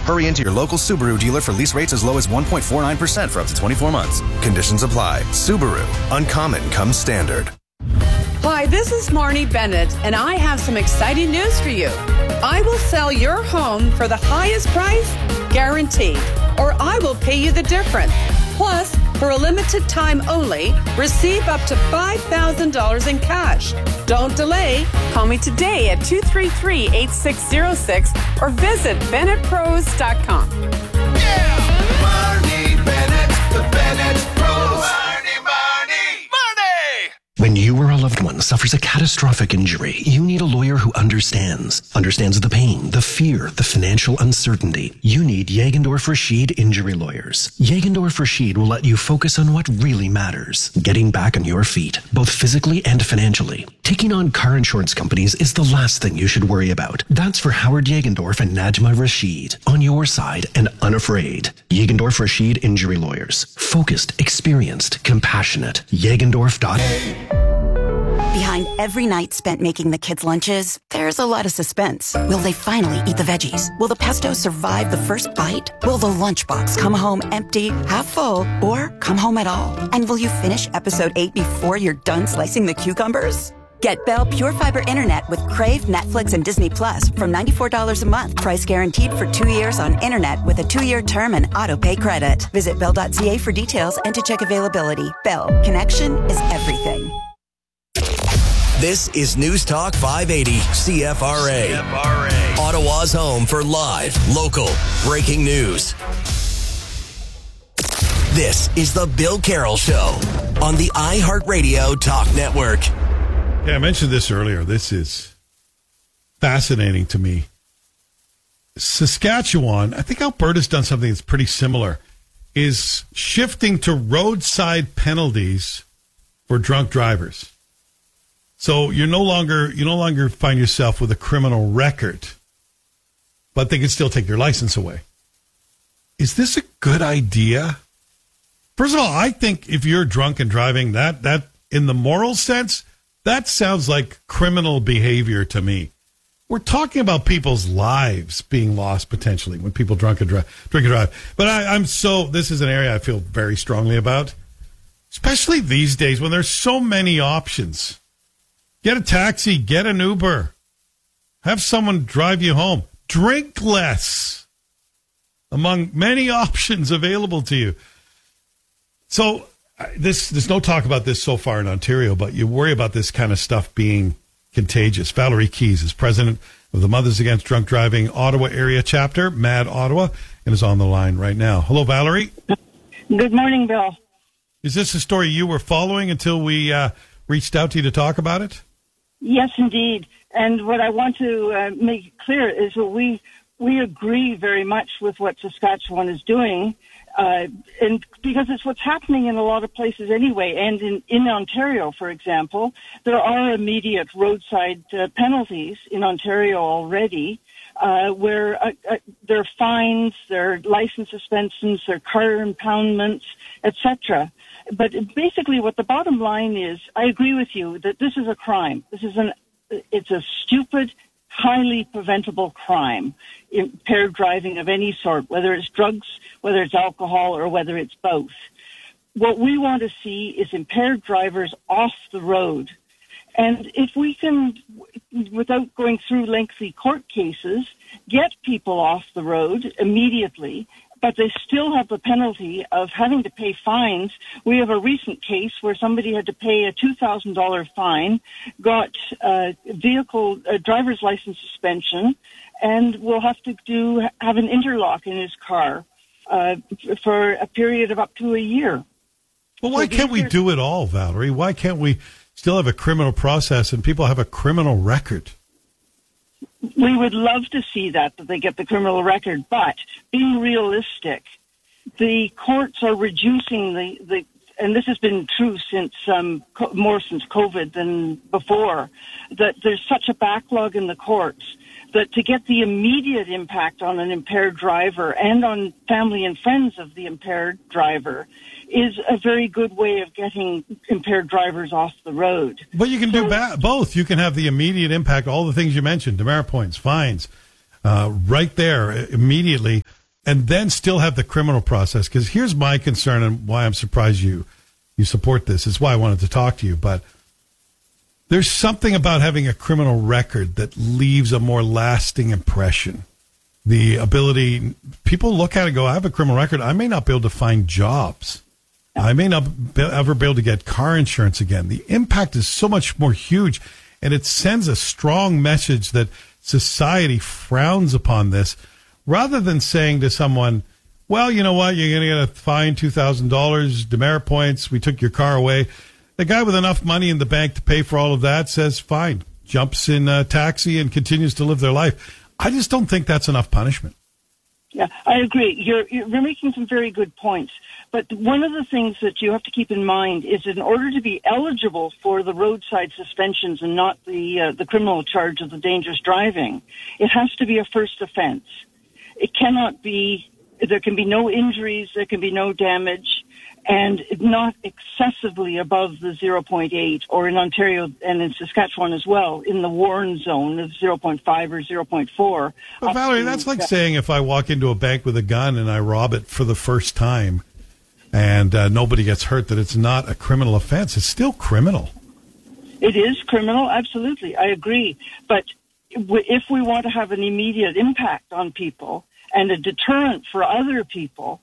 Hurry into your local Subaru dealer for lease rates as low as 1.49% for up to 24 months. Conditions apply. Subaru. Uncommon comes standard. Hi, this is Marnie Bennett, and I have some exciting news for you. I will sell your home for the highest price, guaranteed, or I will pay you the difference. Plus, for a limited time only, receive up to $5,000 in cash. Don't delay. Call me today at 233-8606 or visit BennettPros.com. Yeah! Marnie Bennett, the Bennett Pros. Marnie! When you or a loved one suffers a catastrophic injury, you need a lawyer who understands the pain, the fear, the financial uncertainty. You need Jagendorf Rashid Injury Lawyers. Jagendorf Rashid will let you focus on what really matters, getting back on your feet, both physically and financially. Taking on car insurance companies is the last thing you should worry about. That's for Howard Jagendorf and Najma Rashid. On your side and unafraid. Jagendorf Rashid Injury Lawyers. Focused, experienced, compassionate. Jagendorf.com. Behind every night spent making the kids' lunches, there's a lot of suspense. Will they finally eat the veggies? Will the pesto survive the first bite? Will the lunchbox come home empty, half full, or come home at all? And will you finish episode 8 before you're done slicing the cucumbers? Get Bell Pure Fiber Internet with Crave, Netflix, and Disney Plus from $94 a month. Price guaranteed for 2 years on internet with a 2-year term and auto-pay credit. Visit Bell.ca for details and to check availability. Bell. Connection is everything. This is News Talk 580 CFRA. Ottawa's home for live, local, breaking news. This is the Bill Carroll Show on the iHeartRadio Talk Network. Yeah, I mentioned this earlier. This is fascinating to me. Saskatchewan, I think Alberta's done something that's pretty similar, is shifting to roadside penalties for drunk drivers. So you no longer find yourself with a criminal record, but they can still take your license away. Is this a good idea? First of all, I think if you're drunk and driving, that in the moral sense, that sounds like criminal behavior to me. We're talking about people's lives being lost potentially when people drink and drive. But this is an area I feel very strongly about, especially these days when there's so many options. Get a taxi, get an Uber, have someone drive you home. Drink less, among many options available to you. So there's no talk about this so far in Ontario, but you worry about this kind of stuff being contagious. Valerie Keys is president of the Mothers Against Drunk Driving Ottawa area chapter, MAD Ottawa, and is on the line right now. Hello, Valerie. Good morning, Bill. Is this a story you were following until we reached out to you to talk about it? Yes, indeed. And what I want to make clear is that we agree very much with what Saskatchewan is doing, and because it's what's happening in a lot of places anyway. And in Ontario, for example, there are immediate roadside penalties in Ontario already, where there are fines, there are license suspensions, there are car impoundments, etc. But basically what the bottom line is, I agree with you that this is a crime. It's a stupid, highly preventable crime, impaired driving of any sort, whether it's drugs, whether it's alcohol, or whether it's both. What we want to see is impaired drivers off the road. And if we can, without going through lengthy court cases, get people off the road immediately, but they still have the penalty of having to pay fines. We have a recent case where somebody had to pay a $2,000 fine, got a driver's license suspension, and will have to have an interlock in his car for a period of up to a year. Well, why can't we do it all, Valerie? Why can't we still have a criminal process and people have a criminal record? We would love to see that they get the criminal record, but being realistic, the courts are reducing the and this has been true since more since COVID than before, that there's such a backlog in the courts that to get the immediate impact on an impaired driver and on family and friends of the impaired driver is a very good way of getting impaired drivers off the road. But you can do both. You can have the immediate impact, all the things you mentioned, demerit points, fines, right there immediately. and then still have the criminal process. Because here's my concern and why I'm surprised you support this. It's why I wanted to talk to you. But there's something about having a criminal record that leaves a more lasting impression. The ability, people look at it and go, I have a criminal record. I may not be able to find jobs. I may not ever be able to get car insurance again. The impact is so much more huge, and it sends a strong message that society frowns upon this, rather than saying to someone, well, you know what, you're going to get a fine, $2,000, demerit points, we took your car away. The guy with enough money in the bank to pay for all of that says, fine, jumps in a taxi and continues to live their life. I just don't think that's enough punishment. Yeah, I agree. You're making some very good points. But one of the things that you have to keep in mind is in order to be eligible for the roadside suspensions and not the criminal charge of the dangerous driving, it has to be a first offense. It cannot be, there can be no injuries, there can be no damage, and not excessively above the 0.8, or in Ontario and in Saskatchewan as well, in the warn zone of 0.5 or 0.4. But Valerie, that's like saying if I walk into a bank with a gun and I rob it for the first time and nobody gets hurt, that it's not a criminal offense. It's still criminal. It is criminal, absolutely. I agree. But if we want to have an immediate impact on people and a deterrent for other people,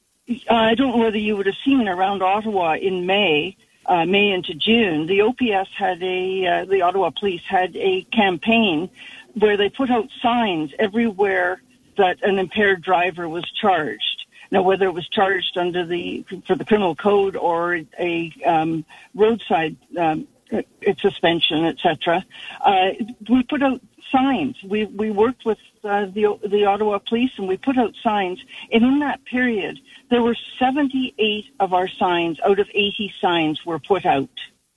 I don't know whether you would have seen around Ottawa in May into June, the OPS had the Ottawa Police had a campaign where they put out signs everywhere that an impaired driver was charged. Now, whether it was charged under for the criminal code or a roadside suspension, etc., we put out signs. We worked with the Ottawa Police, and we put out signs. And in that period, there were 78 of our signs out of 80 signs were put out.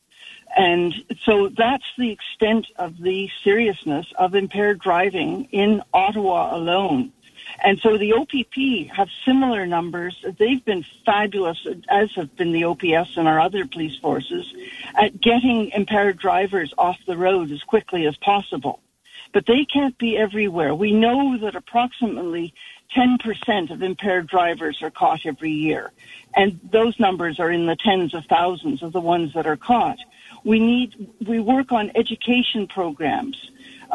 And so that's the extent of the seriousness of impaired driving in Ottawa alone. And so the OPP have similar numbers. They've been fabulous, as have been the OPS and our other police forces, at getting impaired drivers off the road as quickly as possible. But they can't be everywhere. We know that approximately 10% of impaired drivers are caught every year. And those numbers are in the tens of thousands of the ones that are caught. We work on education programs.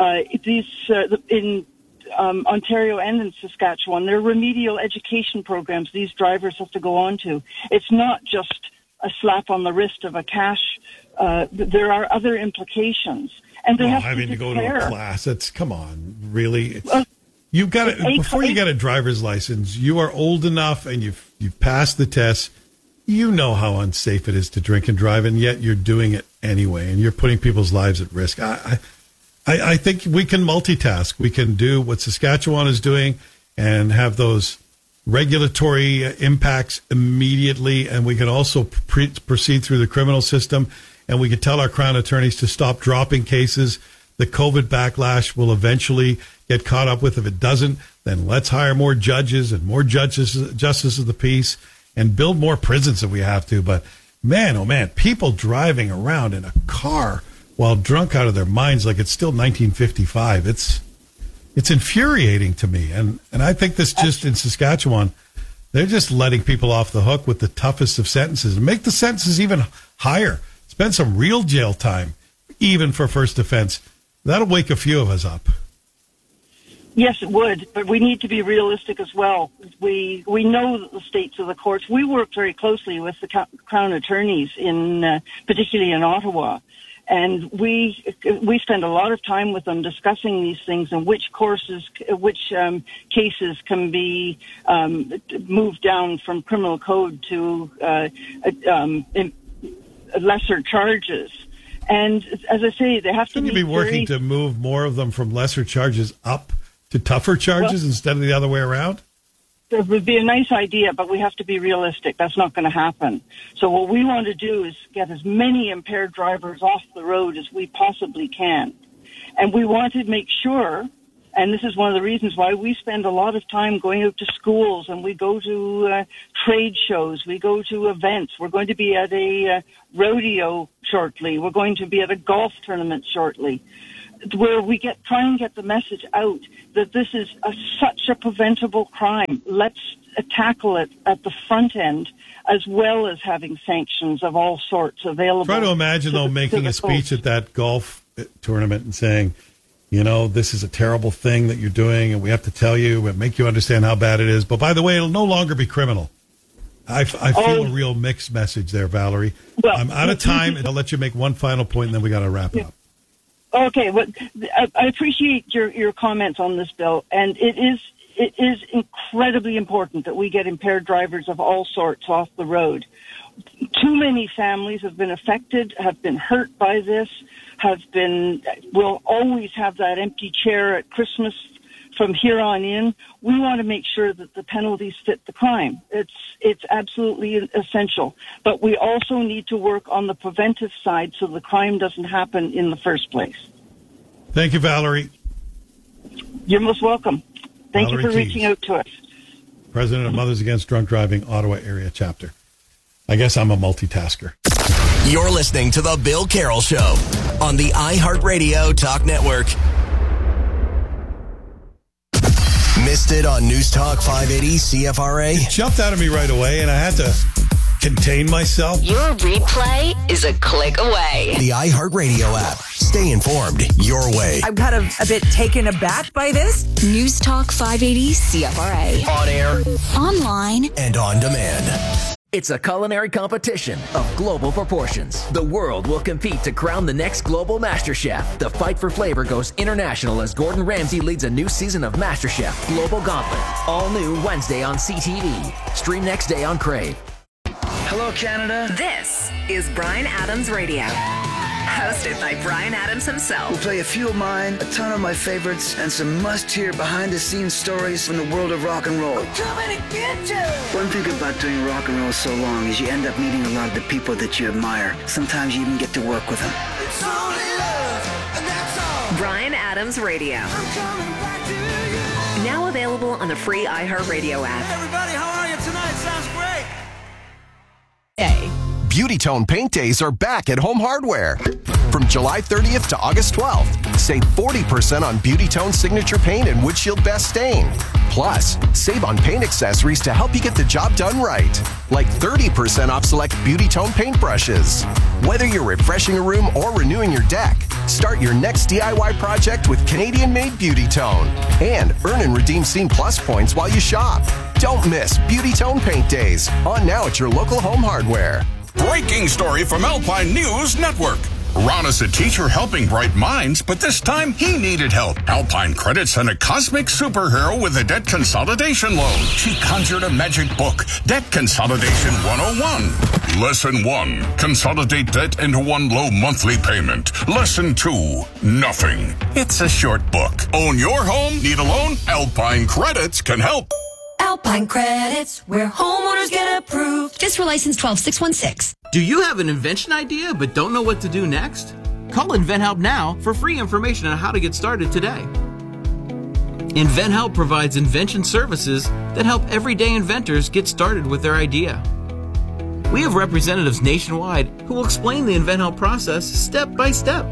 In Ontario and in Saskatchewan, there are remedial education programs these drivers have to go on to. It's not just a slap on the wrist of a cash. There are other implications. And they have having to go to a class. That's, come on, really. You've got to, before you get a driver's license, you are old enough and you've passed the test. You know how unsafe it is to drink and drive, and yet you're doing it anyway, and you're putting people's lives at risk. I think we can multitask. We can do what Saskatchewan is doing and have those regulatory impacts immediately, and we can also proceed through the criminal system, and we can tell our Crown attorneys to stop dropping cases. The COVID backlash will eventually get caught up with. If it doesn't, then let's hire more judges and more justices of the peace and build more prisons if we have to. But man, oh man, people driving around in a car while drunk out of their minds like it's still 1955. It's infuriating to me. And I think this just in Saskatchewan, they're just letting people off the hook with the toughest of sentences and make the sentences even higher. Spend some real jail time, even for first offense. That'll wake a few of us up. Yes, it would, but we need to be realistic as well. We know that the states of the courts. We work very closely with the Crown attorneys particularly in Ottawa, and we spend a lot of time with them discussing these things and which cases can be moved down from criminal code to lesser charges. And as I say, they have Shouldn't you be working to move more of them from lesser charges up to tougher charges instead of the other way around? It would be a nice idea, but we have to be realistic. That's not going to happen. So what we want to do is get as many impaired drivers off the road as we possibly can. And we want to make sure, and this is one of the reasons why we spend a lot of time going out to schools, and we go to trade shows, we go to events. We're going to be at a rodeo shortly. We're going to be at a golf tournament shortly. where we try and get the message out that this is such a preventable crime. Let's tackle it at the front end, as well as having sanctions of all sorts available. Try to imagine, though, making a speech at that golf tournament and saying, this is a terrible thing that you're doing, and we have to tell you and make you understand how bad it is. But by the way, it'll no longer be criminal. I feel a real mixed message there, Valerie. Well, I'm out of time, and I'll let you make one final point, and then we got to wrap up. Okay, well, I appreciate your comments on this, Bill, and it is incredibly important that we get impaired drivers of all sorts off the road. Too many families have been affected, have been hurt by this, will always have that empty chair at Christmas from here on in. We want to make sure that the penalties fit the crime. It's absolutely essential. But we also need to work on the preventive side so the crime doesn't happen in the first place. Thank you, Valerie. You're most welcome. Thank Valerie you for reaching out to us. President of Mothers Against Drunk Driving, Ottawa Area Chapter. I guess I'm a multitasker. You're listening to The Bill Carroll Show on the iHeartRadio Talk Network. Missed it on News Talk 580 CFRA? It jumped out of me right away, and I had to contain myself. Your replay is a click away. The iHeartRadio app. Stay informed your way. I'm kind of a bit taken aback by this. News Talk 580 CFRA. On air, online, and on demand. It's a culinary competition of global proportions. The world will compete to crown the next global MasterChef. The fight for flavor goes international as Gordon Ramsay leads a new season of MasterChef Global Gauntlet. All new Wednesday on CTV. Stream next day on Crave. Hello, Canada. This is Bryan Adams Radio. Hosted by Bryan Adams himself. We'll play a few of mine, a ton of my favorites, and some must-hear behind-the-scenes stories from the world of rock and roll. We're coming to get you! One thing about doing rock and roll so long is you end up meeting a lot of the people that you admire. Sometimes you even get to work with them. It's only love, and that's all. Bryan Adams Radio. I'm coming back to you. Now available on the free iHeartRadio app. Hey, everybody, how are you tonight? Sounds great. Beauty Tone Paint Days are back at Home Hardware. From July 30th to August 12th, save 40% on Beauty Tone Signature Paint and Windshield Best Stain. Plus, save on paint accessories to help you get the job done right. Like 30% off select Beauty Tone paint brushes. Whether you're refreshing a room or renewing your deck, start your next DIY project with Canadian-made Beauty Tone. And earn and redeem Scene Plus points while you shop. Don't miss Beauty Tone Paint Days. On now at your local Home Hardware. Breaking story from Alpine News Network. Ron is a teacher helping bright minds, but this time he needed help. Alpine Credit sent a cosmic superhero with a debt consolidation loan. She conjured a magic book, Debt Consolidation 101. Lesson 1, consolidate debt into one low monthly payment. Lesson 2, nothing. It's a short book. Own your home? Need a loan? Alpine Credits can help. Alpine Credits, where homeowners get approved. Just for license 12616. Do you have an invention idea but don't know what to do next? Call InventHelp now for free information on how to get started today. InventHelp provides invention services that help everyday inventors get started with their idea. We have representatives nationwide who will explain the InventHelp process step by step.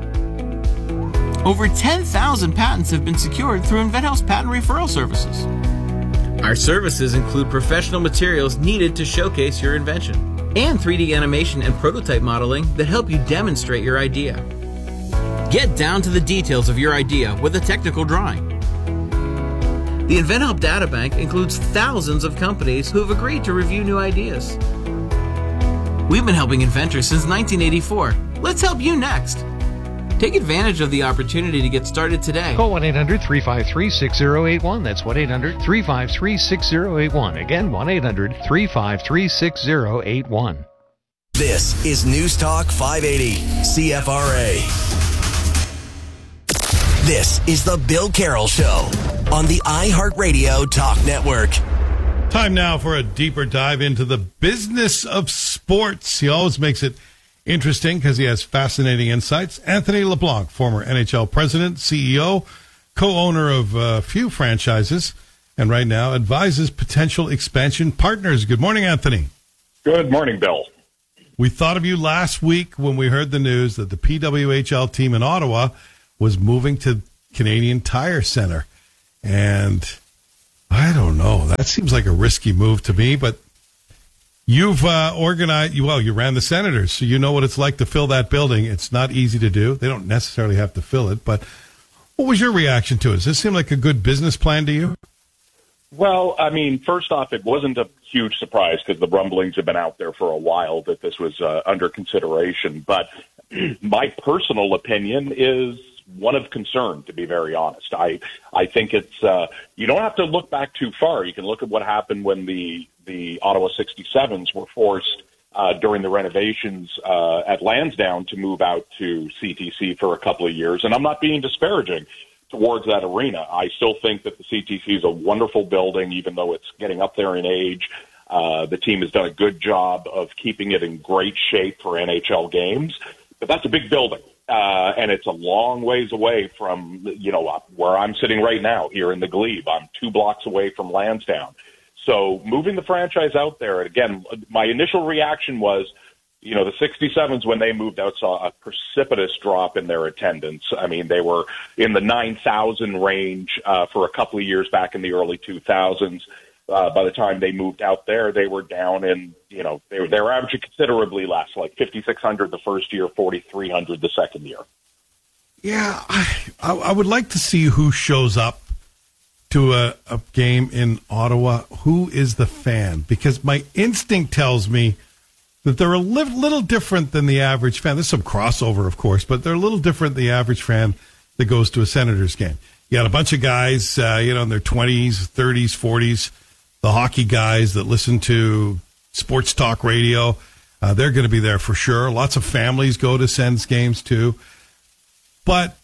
Over 10,000 patents have been secured through InventHelp's patent referral services. Our services include professional materials needed to showcase your invention and 3D animation and prototype modeling that help you demonstrate your idea. Get down to the details of your idea with a technical drawing. The InventHelp Databank includes thousands of companies who have agreed to review new ideas. We've been helping inventors since 1984. Let's help you next. Take advantage of the opportunity to get started today. Call 1-800-353-6081. That's 1-800-353-6081. Again, 1-800-353-6081. This is News Talk 580 CFRA. This is The Bill Carroll Show on the iHeartRadio Talk Network. Time now for a deeper dive into the business of sports. He always makes it interesting because he has fascinating insights. Anthony LeBlanc, former NHL president, CEO, co-owner of a few franchises, and right now advises potential expansion partners. Good morning, Anthony. Good morning, Bill. We thought of you last week when we heard the news that the PWHL team in Ottawa was moving to Canadian Tire Center. And I don't know. That seems like a risky move to me, but you've you ran the Senators, so you know what it's like to fill that building. It's not easy to do. They don't necessarily have to fill it, but what was your reaction to it? Does this seem like a good business plan to you? Well, I mean, first off, it wasn't a huge surprise because the rumblings have been out there for a while that this was under consideration. But my personal opinion is one of concern, to be very honest. I think it's you don't have to look back too far. You can look at what happened when the Ottawa 67s were forced during the renovations at Lansdowne to move out to CTC for a couple of years. And I'm not being disparaging towards that arena. I still think that the CTC is a wonderful building, even though it's getting up there in age. The team has done a good job of keeping it in great shape for NHL games. But that's a big building, and it's a long ways away from, where I'm sitting right now here in the Glebe. I'm 2 blocks away from Lansdowne. So moving the franchise out there, and again, my initial reaction was, the 67s, when they moved out, saw a precipitous drop in their attendance. I mean, they were in the 9,000 range for a couple of years back in the early 2000s. By the time they moved out there, they were down in, they were averaging considerably less, like 5,600 the first year, 4,300 the second year. Yeah, I would like to see who shows up to a game in Ottawa. Who is the fan? Because my instinct tells me that they're a little different than the average fan. There's some crossover, of course, but they're a little different than the average fan that goes to a Senators game. You got a bunch of guys, in their 20s, 30s, 40s, the hockey guys that listen to sports talk radio. They're going to be there for sure. Lots of families go to Sens games too. But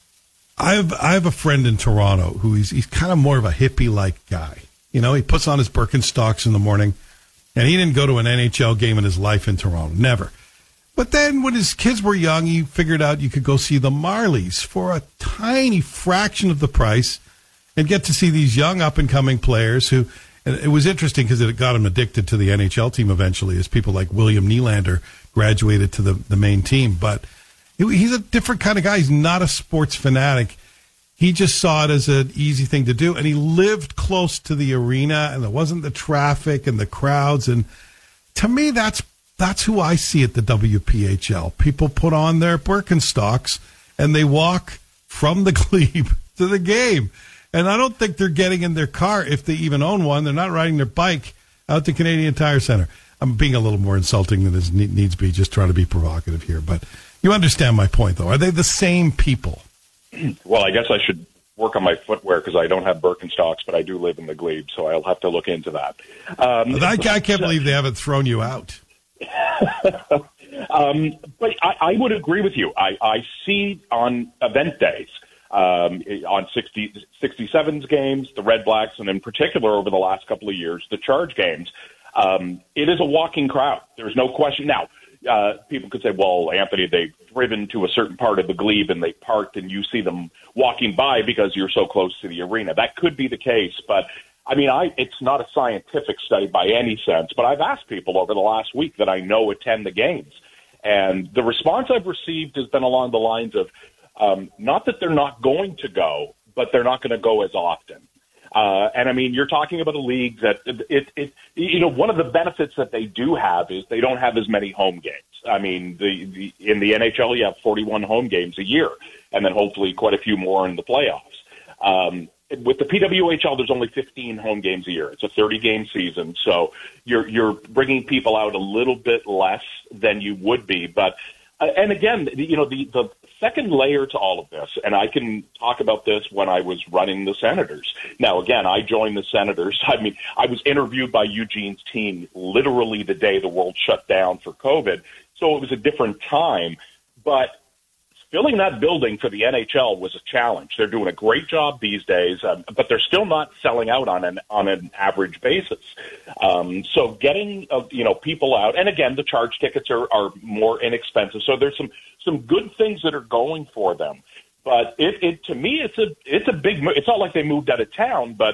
I have a friend in Toronto who he's kind of more of a hippie-like guy. He puts on his Birkenstocks in the morning. And he didn't go to an NHL game in his life in Toronto. Never. But then when his kids were young, he figured out you could go see the Marlies for a tiny fraction of the price and get to see these young up-and-coming players who, and it was interesting because it got him addicted to the NHL team eventually as people like William Nylander graduated to the main team. But he's a different kind of guy. He's not a sports fanatic. He just saw it as an easy thing to do, and he lived close to the arena, and there wasn't the traffic and the crowds. And to me, that's who I see at the WPHL. People put on their Birkenstocks, and they walk from the Glebe to the game. And I don't think they're getting in their car, if they even own one. They're not riding their bike out to Canadian Tire Center. I'm being a little more insulting than it needs to be, just trying to be provocative here. But you understand my point, though. Are they the same people? Well, I guess I should work on my footwear because I don't have Birkenstocks, but I do live in the Glebe, so I'll have to look into that. I can't believe they haven't thrown you out. But I would agree with you. I see on event days, on 67's games, the Red Blacks, and in particular over the last couple of years, the Charge games, it is a walking crowd. There's no question. Now, people could say, well, Anthony, they've driven to a certain part of the Glebe and they parked and you see them walking by because you're so close to the arena. That could be the case, but I mean, it's not a scientific study by any sense, but I've asked people over the last week that I know attend the games. And the response I've received has been along the lines of not that they're not going to go, but they're not going to go as often. And I mean, you're talking about a league that one of the benefits that they do have is they don't have as many home games. I mean, in the NHL, you have 41 home games a year, and then hopefully quite a few more in the playoffs. With the PWHL, there's only 15 home games a year. It's a 30-game season, so you're bringing people out a little bit less than you would be. But and again, the second layer to all of this, and I can talk about this when I was running the Senators. Now, again, I joined the Senators. I mean, I was interviewed by Eugene's team literally the day the world shut down for COVID, so it was a different time. But filling that building for the NHL was a challenge. They're doing a great job these days, but they're still not selling out on an average basis. So getting people out, and again, the Charge tickets are more inexpensive. So there's some good things that are going for them. But to me, it's a big move. It's not like they moved out of town, but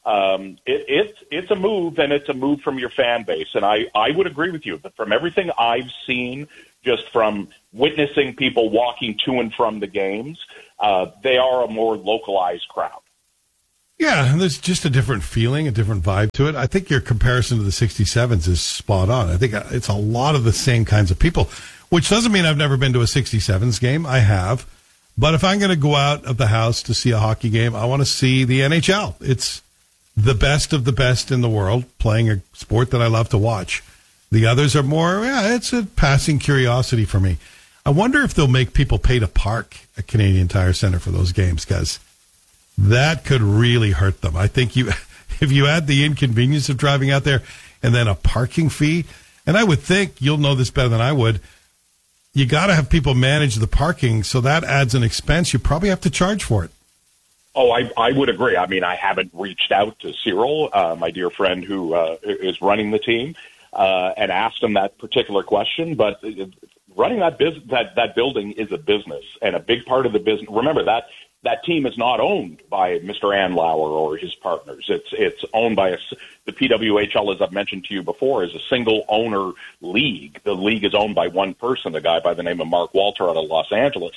it's a move, and it's a move from your fan base. And I would agree with you that from everything I've seen, just from witnessing people walking to and from the games, they are a more localized crowd. Yeah, and there's just a different feeling, a different vibe to it. I think your comparison to the 67s is spot on. I think it's a lot of the same kinds of people, which doesn't mean I've never been to a 67s game. I have. But if I'm going to go out of the house to see a hockey game, I want to see the NHL. It's the best of the best in the world playing a sport that I love to watch. The others are more, it's a passing curiosity for me. I wonder if they'll make people pay to park at Canadian Tire Center for those games, because that could really hurt them. I think if you add the inconvenience of driving out there and then a parking fee, and I would think, you'll know this better than I would, you got to have people manage the parking, so that adds an expense. You probably have to charge for it. Oh, I would agree. I mean, I haven't reached out to Cyril, my dear friend who is running the team, and asked him that particular question, but running that building is a business, and a big part of the business. Remember that team is not owned by Mr. Andlauer or his partners. It's owned by the PWHL, as I've mentioned to you before, is a single owner league. The league is owned by one person, a guy by the name of Mark Walter out of Los Angeles.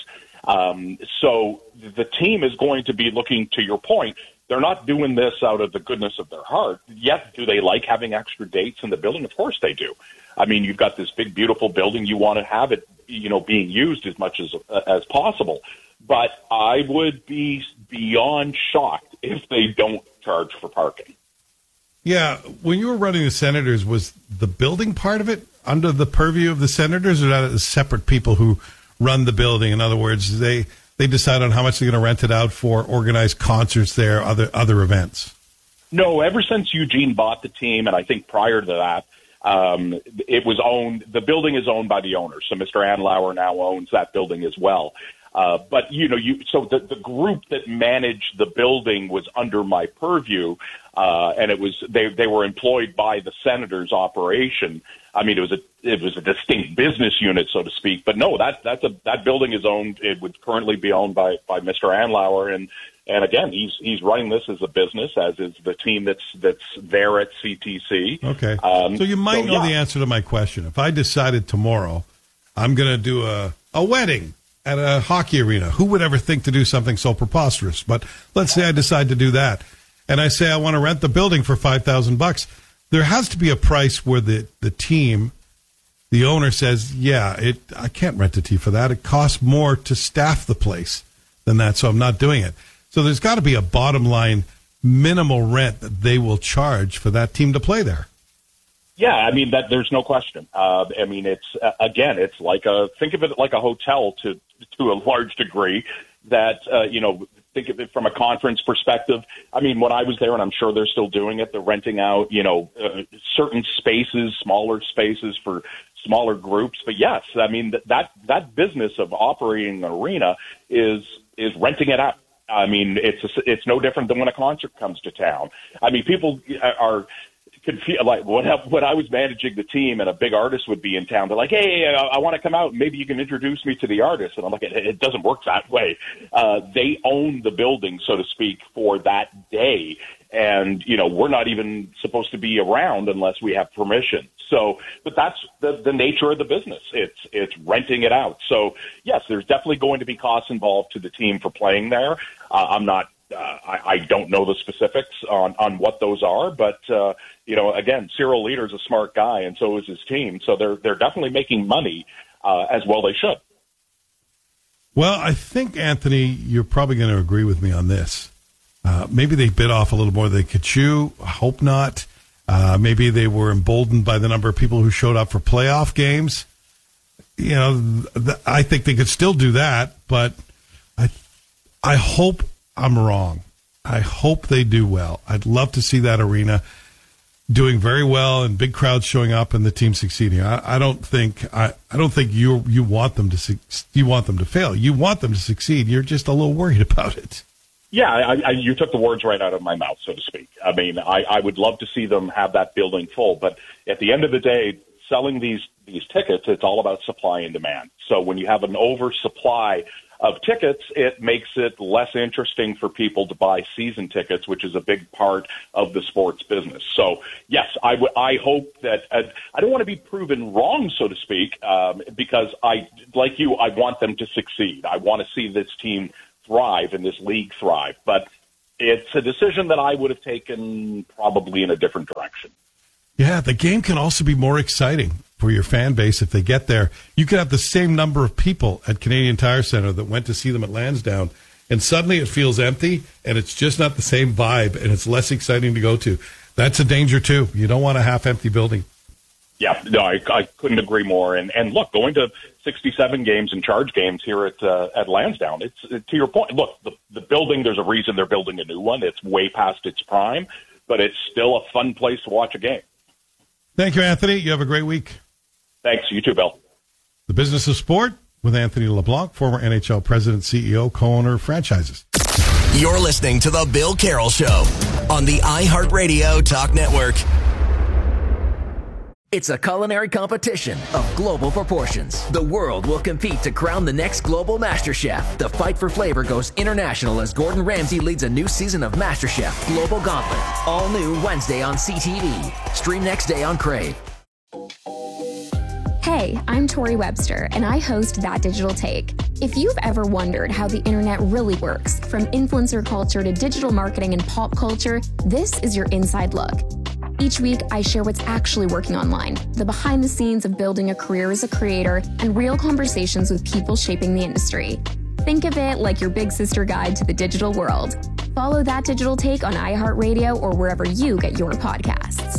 So the team is going to be looking, to your point, they're not doing this out of the goodness of their heart. Yet, do they like having extra dates in the building? Of course they do. I mean, you've got this big, beautiful building. You want to have it, being used as much as possible. But I would be beyond shocked if they don't charge for parking. Yeah, when you were running the Senators, was the building part of it under the purview of the Senators, or are that separate people who run the building? In other words, they decide on how much they're going to rent it out for, organize concerts there, other events? No, ever since Eugene bought the team, and I think prior to that, it was owned. The building is owned by the owner, so Mr. Andlauer now owns that building as well. But so the group that managed the building was under my purview, and it was they were employed by the Senators operation. I mean, it was a distinct business unit, so to speak. But no, that building is owned. It would currently be owned by Mr. Andlauer, and again, he's running this as a business, as is the team that's there at CTC. Okay, so you might know the answer to my question. If I decided tomorrow I'm going to do a wedding at a hockey arena, who would ever think to do something so preposterous? But let's say I decide to do that, and I say I want to rent the building for $5,000. There has to be a price where the team, the owner says, I can't rent it to you for that. It costs more to staff the place than that, so I'm not doing it. So there's got to be a bottom line minimal rent that they will charge for that team to play there. Yeah, I mean, there's no question. I mean, it's again, it's like think of it like a hotel to a large degree. That think of it from a conference perspective. I mean, when I was there, and I'm sure they're still doing it, they're renting out certain spaces, smaller spaces for smaller groups. But yes, I mean that business of operating an arena is renting it out. I mean, it's no different than when a concert comes to town. I mean, people could feel like when I was managing the team and a big artist would be in town, they're like, hey, I want to come out. Maybe you can introduce me to the artist. And I'm like, it doesn't work that way. They own the building, so to speak, for that day. And, we're not even supposed to be around unless we have permission. So, but that's the nature of the business. It's renting it out. So yes, there's definitely going to be costs involved to the team for playing there. I don't know the specifics on what those are, but again, Cyril Leader's a smart guy, and so is his team. So they're definitely making money, as well they should. Well, I think, Anthony, you're probably going to agree with me on this. Maybe they bit off a little more than they could chew. I hope not. Maybe they were emboldened by the number of people who showed up for playoff games. I think they could still do that, but I hope I'm wrong. I hope they do well. I'd love to see that arena doing very well and big crowds showing up and the team succeeding. I don't think you want them to you want them to fail. You want them to succeed. You're just a little worried about it. Yeah, you took the words right out of my mouth, so to speak. I mean, I would love to see them have that building full, but at the end of the day, selling these tickets, it's all about supply and demand. So when you have an oversupply of tickets, it makes it less interesting for people to buy season tickets, which is a big part of the sports business. So, yes, I hope that I don't want to be proven wrong, so to speak, because like you, I want them to succeed. I want to see this team thrive and this league thrive. But it's a decision that I would have taken probably in a different direction. Yeah, the game can also be more exciting for your fan base if they get there. You could have the same number of people at Canadian Tire Center that went to see them at Lansdowne, and suddenly it feels empty, and it's just not the same vibe, and it's less exciting to go to. That's a danger, too. You don't want a half-empty building. Yeah, no, I couldn't agree more. And look, going to 67 games and charge games here at Lansdowne, it's to your point. Look, the building, there's a reason they're building a new one. It's way past its prime, but it's still a fun place to watch a game. Thank you, Anthony. You have a great week. Thanks. You too, Bill. The Business of Sport with Anthony LeBlanc, former NHL president, CEO, co-owner of franchises. You're listening to The Bill Carroll Show on the iHeartRadio Talk Network. It's a culinary competition of global proportions. The world will compete to crown the next global MasterChef. The fight for flavor goes international as Gordon Ramsay leads a new season of MasterChef Global Gauntlet. All new Wednesday on CTV. Stream next day on Crave. Hey, I'm Tori Webster, and I host That Digital Take. If you've ever wondered how the internet really works, from influencer culture to digital marketing and pop culture, this is your inside look. Each week, I share what's actually working online, the behind the scenes of building a career as a creator, and real conversations with people shaping the industry. Think of it like your big sister guide to the digital world. Follow That Digital Take on iHeartRadio or wherever you get your podcasts.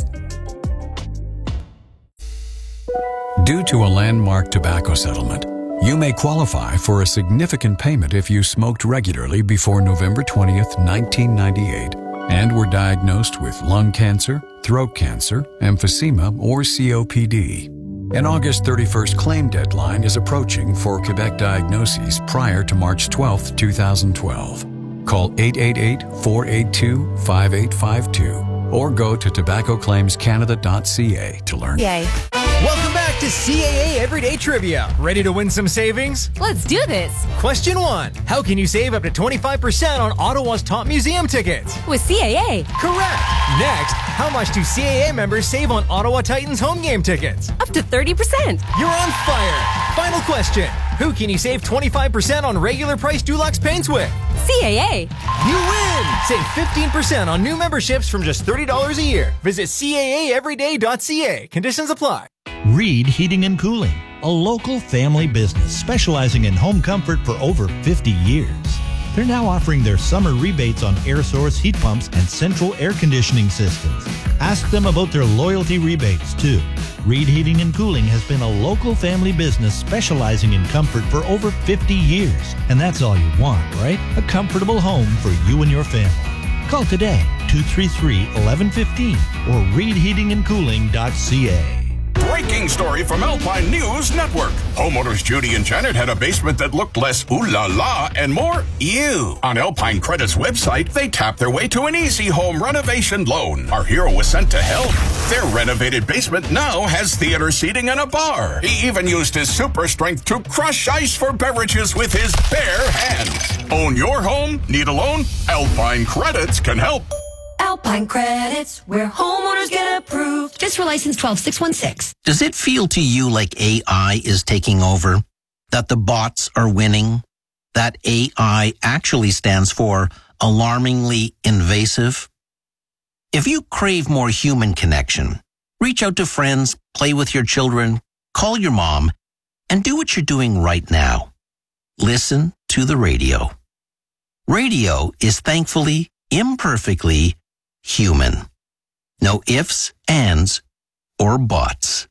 Due to a landmark tobacco settlement, you may qualify for a significant payment if you smoked regularly before November 20th, 1998. And were diagnosed with lung cancer, throat cancer, emphysema, or COPD. An August 31st claim deadline is approaching for Quebec diagnoses prior to March 12, 2012. Call 888-482-5852 or go to tobaccoclaimscanada.ca to learn. Yay. Welcome back to CAA Everyday Trivia. Ready to win some savings? Let's do this. Question 1. How can you save up to 25% on Ottawa's top museum tickets? With CAA. Correct. Next, how much do CAA members save on Ottawa Titans home game tickets? Up to 30%. You're on fire. Final question. Who can you save 25% on regular price Dulux paints with? CAA. You win! Save 15% on new memberships from just $30 a year. Visit CAAeveryday.ca. Conditions apply. Reed Heating and Cooling, a local family business specializing in home comfort for over 50 years. They're now offering their summer rebates on air source heat pumps and central air conditioning systems. Ask them about their loyalty rebates, too. Reed Heating and Cooling has been a local family business specializing in comfort for over 50 years. And that's all you want, right? A comfortable home for you and your family. Call today, 233-1115 or reedheatingandcooling.ca. Breaking story from Alpine News Network. Homeowners Judy and Janet had a basement that looked less ooh la la and more ew. On Alpine Credit's website, they tapped their way to an easy home renovation loan. Our hero was sent to help. Their renovated basement now has theater seating and a bar. He even used his super strength to crush ice for beverages with his bare hands. Own your home? Need a loan? Alpine Credits can help. Alpine Credits, where homeowners get approved. Just for license 12616. Does it feel to you like AI is taking over? That the bots are winning? That AI actually stands for alarmingly invasive? If you crave more human connection, reach out to friends, play with your children, call your mom, and do what you're doing right now. Listen to the radio. Radio is thankfully, imperfectly human. No ifs, ands, or buts.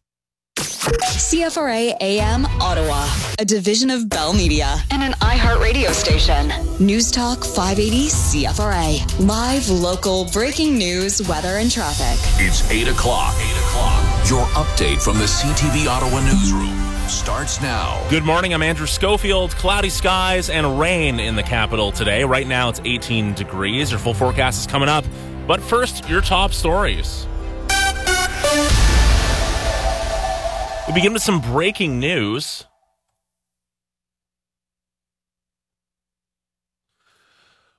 CFRA AM Ottawa, a division of Bell Media. And an iHeart radio station. News Talk 580 CFRA. Live, local, breaking news, weather, and traffic. It's 8 o'clock. Your update from the CTV Ottawa newsroom starts now. Good morning, I'm Andrew Schofield. Cloudy skies and rain in the capital today. Right now it's 18 degrees. Your full forecast is coming up. But first, your top stories. We begin with some breaking news.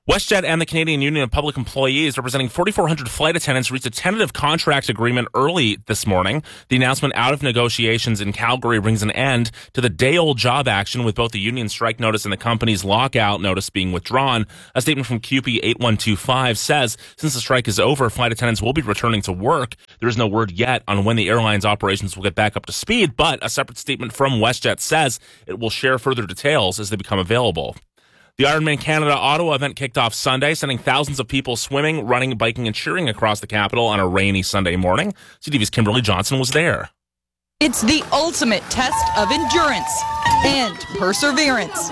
WestJet and the Canadian Union of Public Employees, representing 4,400 flight attendants, reached a tentative contract agreement early this morning. The announcement out of negotiations in Calgary brings an end to the day-old job action, with both the union strike notice and the company's lockout notice being withdrawn. A statement from CUPE 8125 says, since the strike is over, flight attendants will be returning to work. There is no word yet on when the airline's operations will get back up to speed, but a separate statement from WestJet says it will share further details as they become available. The Ironman Canada Ottawa event kicked off Sunday, sending thousands of people swimming, running, biking, and cheering across the capital on a rainy Sunday morning. CTV's Kimberly Johnson was there. It's the ultimate test of endurance and perseverance,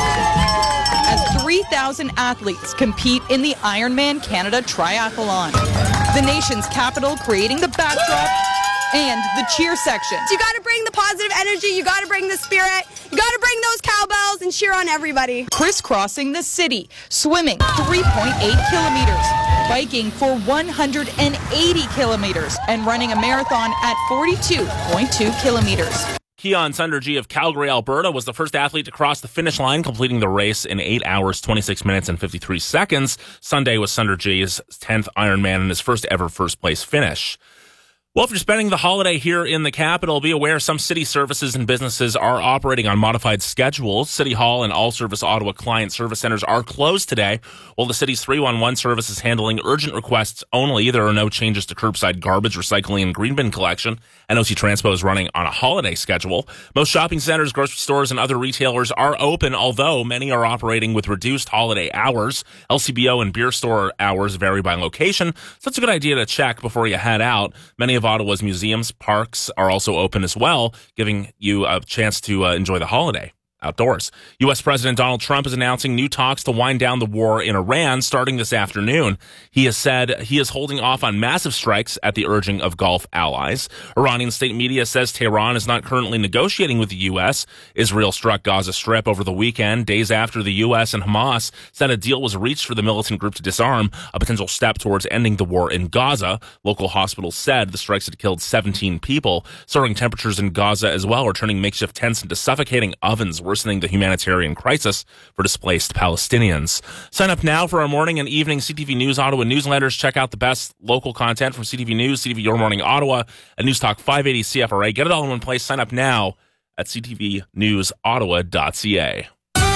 as 3,000 athletes compete in the Ironman Canada Triathlon. The nation's capital creating the backdrop and the cheer section. You got to bring the positive energy, you got to bring the spirit, you got to bring those cowbells and cheer on everybody. Crisscrossing the city, swimming 3.8 kilometers, biking for 180 kilometers, and running a marathon at 42.2 kilometers. Keon Sunderji of Calgary, Alberta, was the first athlete to cross the finish line, completing the race in 8 hours, 26 minutes, and 53 seconds. Sunday was Sunderji's 10th Ironman and his first ever first-place finish. Well, if you're spending the holiday here in the capital, be aware some city services and businesses are operating on modified schedules. City Hall and all Service Ottawa client service centers are closed today, while the city's 311 service is handling urgent requests only. There are no changes to curbside garbage, recycling, and green bin collection. NOC Transpo is running on a holiday schedule. Most shopping centers, grocery stores, and other retailers are open, although many are operating with reduced holiday hours. LCBO and beer store hours vary by location, so it's a good idea to check before you head out. Many of Ottawa's museums, parks are also open as well, giving you a chance to enjoy the holiday outdoors. U.S. President Donald Trump is announcing new talks to wind down the war in Iran starting this afternoon. He has said he is holding off on massive strikes at the urging of Gulf allies. Iranian state media says Tehran is not currently negotiating with the U.S. Israel struck Gaza Strip over the weekend, days after the U.S. and Hamas said a deal was reached for the militant group to disarm, a potential step towards ending the war in Gaza. Local hospitals said the strikes had killed 17 people. Soaring temperatures in Gaza as well are turning makeshift tents into suffocating ovens, worsening the humanitarian crisis for displaced Palestinians. Sign up now for our morning and evening CTV News Ottawa newsletters. Check out the best local content from CTV News, CTV Your Morning Ottawa, and News Talk 580 CFRA. Get it all in one place. Sign up now at ctvnewsottawa.ca.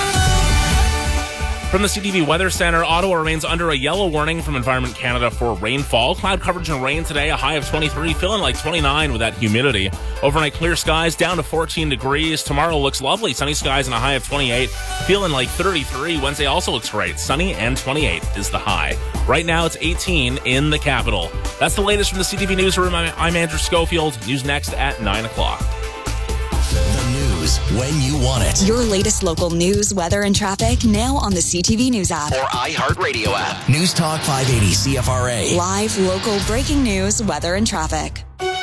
From the CTV Weather Center, Ottawa remains under a yellow warning from Environment Canada for rainfall. Cloud coverage and rain today, a high of 23, feeling like 29 with that humidity. Overnight clear skies down to 14 degrees. Tomorrow looks lovely, sunny skies and a high of 28, feeling like 33. Wednesday also looks great, sunny and 28 is the high. Right now it's 18 in the capital. That's the latest from the CTV Newsroom. I'm Andrew Schofield. News next at 9 o'clock. The news when you want it. Your latest local news, weather, and traffic now on the CTV News app. Or iHeartRadio app. News Talk 580 CFRA. Live local breaking news, weather, and traffic.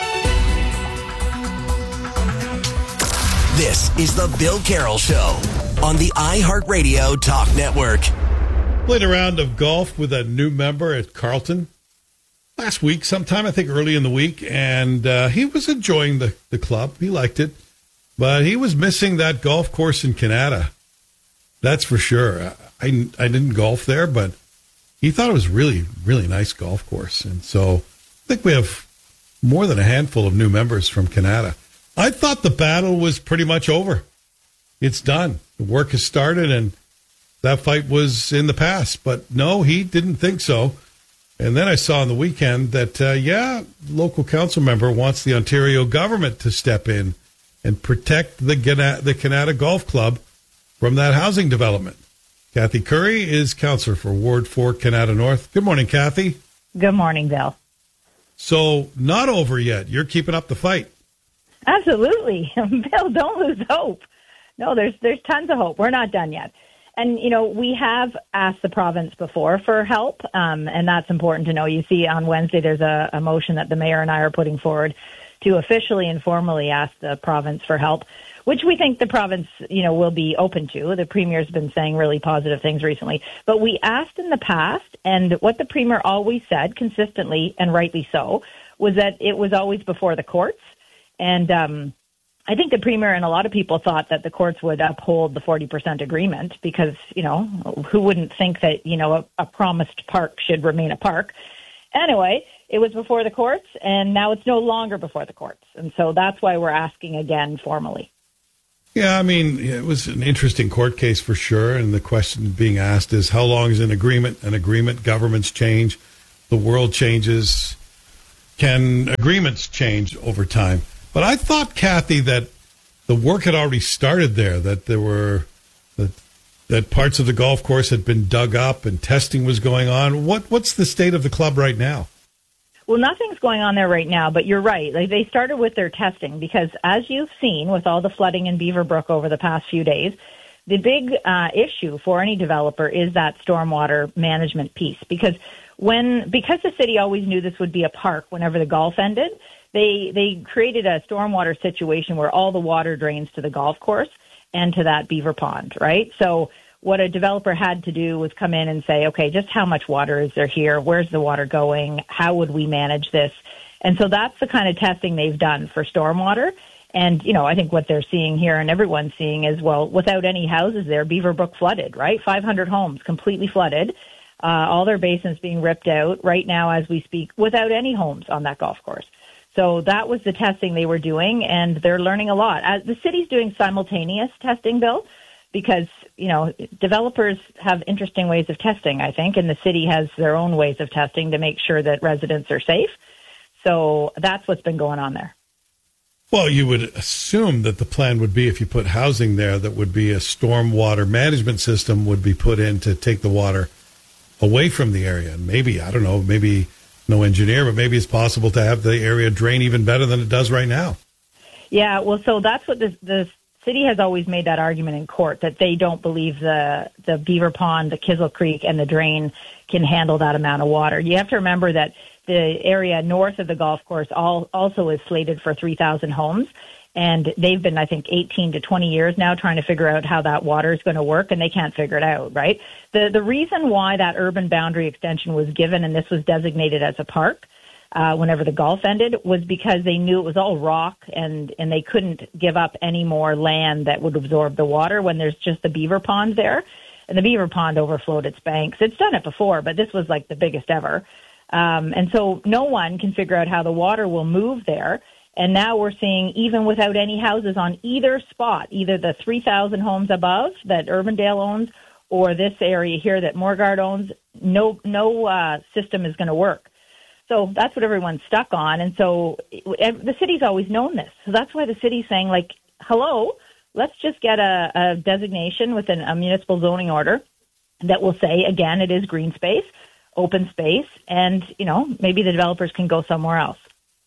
This is the Bill Carroll Show on the iHeartRadio Talk Network. Played a round of golf with a new member at Carlton last week, sometime I think early in the week, and he was enjoying the club. He liked it. But he was missing that golf course in Canada. That's for sure. I didn't golf there, but he thought it was really, really nice golf course. And so I think we have more than a handful of new members from Canada. I thought the battle was pretty much over. It's done. The work has started, and that fight was in the past. But no, he didn't think so. And then I saw on the weekend that, local council member wants the Ontario government to step in and protect the Canada Golf Club from that housing development. Kathy Curry is councillor for Ward 4, Canada North. Good morning, Kathy. Good morning, Bill. So, not over yet. You're keeping up the fight. Absolutely. Bill, don't lose hope. No, there's tons of hope. We're not done yet. And, we have asked the province before for help, and that's important to know. You see, on Wednesday, there's a motion that the mayor and I are putting forward to officially and formally ask the province for help, which we think the province, will be open to. The premier's been saying really positive things recently. But we asked in the past, and what the premier always said consistently, and rightly so, was that it was always before the courts. And I think the Premier and a lot of people thought that the courts would uphold the 40% agreement because, who wouldn't think that, a promised park should remain a park? Anyway, it was before the courts, and now it's no longer before the courts. And so that's why we're asking again formally. Yeah, I mean, it was an interesting court case for sure. And the question being asked is, how long is an agreement? An agreement, governments change, the world changes. Can agreements change over time? But I thought, Kathy, that the work had already started there, that there were that parts of the golf course had been dug up and testing was going on. What's the state of the club right now? Well, nothing's going on there right now, but you're right. Like, they started with their testing because, as you've seen with all the flooding in Beaverbrook over the past few days, the big issue for any developer is that stormwater management piece. Because the city always knew this would be a park whenever the golf ended, they created a stormwater situation where all the water drains to the golf course and to that beaver pond, right? So what a developer had to do was come in and say, okay, just how much water is there here? Where's the water going? How would we manage this? And so that's the kind of testing they've done for stormwater. And, I think what they're seeing here and everyone's seeing is, well, without any houses there, Beaverbrook flooded, right? 500 homes completely flooded. All their basins being ripped out right now as we speak without any homes on that golf course. So that was the testing they were doing, and they're learning a lot. The city's doing simultaneous testing, Bill, because, developers have interesting ways of testing, I think, and the city has their own ways of testing to make sure that residents are safe. So that's what's been going on there. Well, you would assume that the plan would be if you put housing there, that would be a stormwater management system would be put in to take the water away from the area. And maybe, I don't know, maybe no engineer, but maybe it's possible to have the area drain even better than it does right now. Yeah, well, so that's what the city has always made that argument in court, that they don't believe the Beaver Pond, the Kissel Creek, and the drain can handle that amount of water. You have to remember that the area north of the golf course also is slated for 3,000 homes. And they've been, I think, 18 to 20 years now trying to figure out how that water is going to work, and they can't figure it out, right? The reason why that urban boundary extension was given and this was designated as a park whenever the golf ended was because they knew it was all rock and they couldn't give up any more land that would absorb the water when there's just the beaver pond there. And the beaver pond overflowed its banks. It's done it before, but this was like the biggest ever. And so no one can figure out how the water will move there. And now we're seeing, even without any houses on either spot, either the 3,000 homes above that Urbandale owns or this area here that Morguard owns, no system is going to work. So that's what everyone's stuck on. And so the city's always known this. So that's why the city's saying, like, hello, let's just get a designation within a municipal zoning order that will say, again, it is green space, open space, and, maybe the developers can go somewhere else.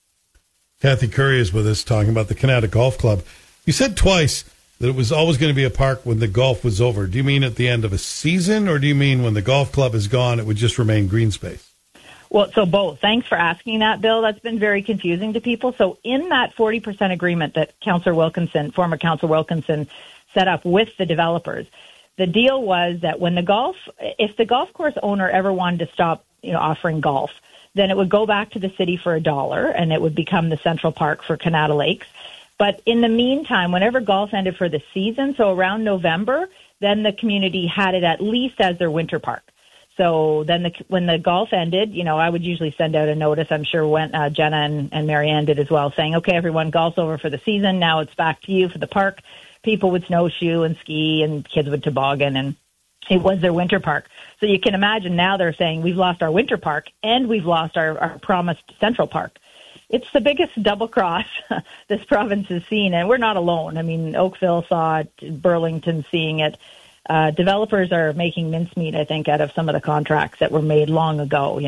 Kathy Curry is with us talking about the Canada Golf Club. You said twice that it was always going to be a park when the golf was over. Do you mean at the end of a season, or do you mean when the golf club is gone, it would just remain green space? Well, so both. Thanks for asking that, Bill. That's been very confusing to people. So in that 40% agreement that former Councillor Wilkinson set up with the developers, the deal was that if the golf course owner ever wanted to stop, offering golf, then it would go back to the city for $1 and it would become the Central Park for Canada Lakes. But in the meantime, whenever golf ended for the season, so around November, then the community had it at least as their winter park. So then when the golf ended, I would usually send out a notice. I'm sure when Jenna and Marianne did as well, saying, okay, everyone, golf's over for the season. Now it's back to you for the park. People would snowshoe and ski and kids would toboggan, and it was their winter park. So you can imagine now they're saying we've lost our winter park and we've lost our promised Central Park. It's the biggest double cross this province has seen, and we're not alone. I mean, Oakville saw it, Burlington seeing it. Developers are making mincemeat, I think, out of some of the contracts that were made long ago,